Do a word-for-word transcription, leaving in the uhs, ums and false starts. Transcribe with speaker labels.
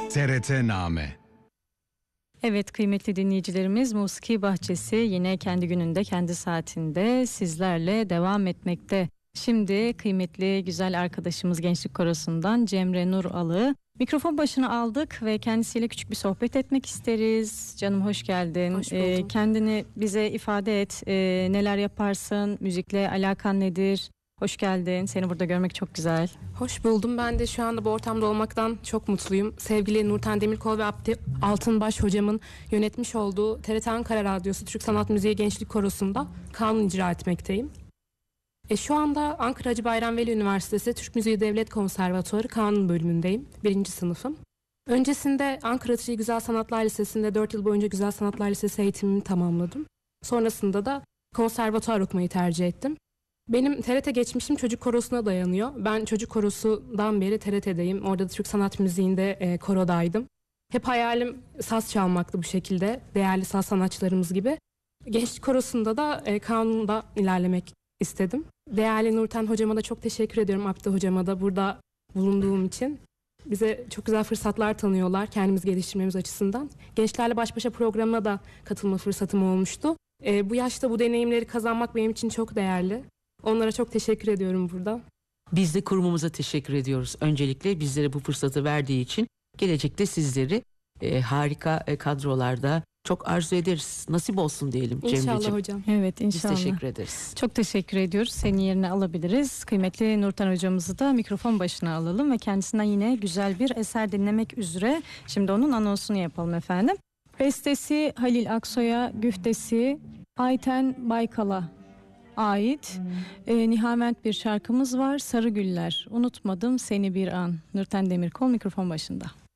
Speaker 1: T R T-Name.
Speaker 2: Evet kıymetli dinleyicilerimiz, Musiki Bahçesi yine kendi gününde, kendi saatinde sizlerle devam etmekte. Şimdi kıymetli güzel arkadaşımız Gençlik Korosu'ndan Cemre Nur Alı mikrofon başına aldık ve kendisiyle küçük bir sohbet etmek isteriz. Canım hoş geldin.
Speaker 3: Hoş
Speaker 2: ee, kendini bize ifade et. Ee, neler yaparsın? Müzikle alakan nedir? Hoş geldin. Seni burada görmek çok güzel.
Speaker 3: Hoş buldum. Ben de şu anda bu ortamda olmaktan çok mutluyum. Sevgili Nurten Demirkol ve Abdi Altınbaş hocamın yönetmiş olduğu T R T Ankara Radyosu Türk Sanat Müziği Gençlik Korosu'nda kanun icra etmekteyim. E, şu anda Ankara Hacı Bayram Veli Üniversitesi Türk Müziği Devlet Konservatuarı kanun bölümündeyim. Birinci sınıfım. Öncesinde Ankara Tışı Güzel Sanatlar Lisesi'nde dört yıl boyunca Güzel Sanatlar Lisesi eğitimimi tamamladım. Sonrasında da konservatuar okumayı tercih ettim. Benim T R T geçmişim çocuk korosuna dayanıyor. Ben çocuk korosundan beri T R T'deyim. Orada da Türk sanat müziğinde e, korodaydım. Hep hayalim saz çalmaktı bu şekilde. Değerli saz sanatçılarımız gibi. Gençlik korosunda da e, kanunda ilerlemek istedim. Değerli Nurten hocama da çok teşekkür ediyorum. Abdi hocama da burada bulunduğum için. Bize çok güzel fırsatlar tanıyorlar kendimizi geliştirmemiz açısından. Gençlerle Baş Başa programına da katılma fırsatım olmuştu. E, bu yaşta bu deneyimleri kazanmak benim için çok değerli. Onlara çok teşekkür ediyorum burada.
Speaker 4: Biz de kurumumuza teşekkür ediyoruz. Öncelikle bizlere bu fırsatı verdiği için gelecekte sizleri e, harika e, kadrolarda çok arzu ederiz. Nasip olsun diyelim Cemre'ciğim.
Speaker 3: İnşallah hocam.
Speaker 2: Evet inşallah.
Speaker 4: Biz teşekkür ederiz.
Speaker 2: Çok teşekkür ediyoruz. Senin yerine alabiliriz. Kıymetli Nurten hocamızı da mikrofon başına alalım ve kendisinden yine güzel bir eser dinlemek üzere. Şimdi onun anonsunu yapalım efendim. Bestesi Halil Aksoy'a, güftesi Ayten Baykal'a ait e, nihavent bir şarkımız var. Sarı Güller, unutmadım seni bir an. Nurten Demirkol mikrofon başında.